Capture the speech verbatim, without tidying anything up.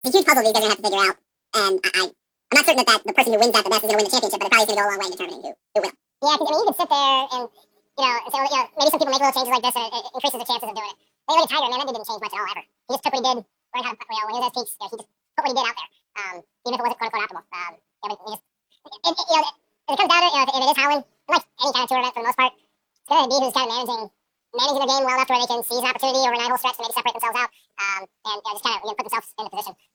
It's a huge puzzle these guys are going to have to figure out. And I, I, I'm not certain that, that the person who wins that the best is going to win the championship, but it probably is going to go a long way in determining who, who will. Yeah, because I mean, you could sit there and, you know, say, you know, maybe some people make little changes like this and it, it increases the chances of doing it. They look at Tiger, man, that dude didn't change much at all ever. He just took what he did, learned how to, you know, when he was at his peaks, you know, he just put what he did out there, um, even if it wasn't quote unquote optimal. Um, yeah, but he just, it, it, you know, if it comes down to it, you know, if, if it is Howland, like any kind of tour event for the most part, it's going to be who's kind of managing managing their game well enough where they can seize an opportunity over a nine-hole stretch to maybe separate themselves out, um, and you know, just kind of you know, put themselves in the position.